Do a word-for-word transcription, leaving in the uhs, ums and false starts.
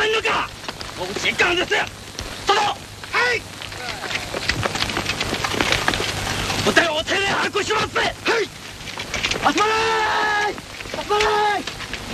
んのか。もう時間です。殿。はい。お手をお手で運します。はい。集まれー。集まれー。